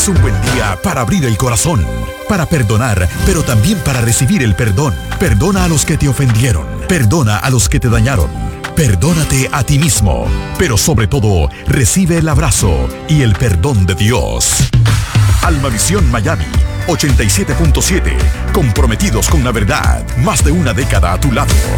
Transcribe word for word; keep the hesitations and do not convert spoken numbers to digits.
un buen día para abrir el corazón, para perdonar, pero también para recibir el perdón. Perdona a los que te ofendieron, perdona a los que te dañaron, perdónate a ti mismo, pero sobre todo, recibe el abrazo y el perdón de Dios. Almavisión Miami ochenta y siete punto siete, comprometidos con la verdad, más de una década a tu lado.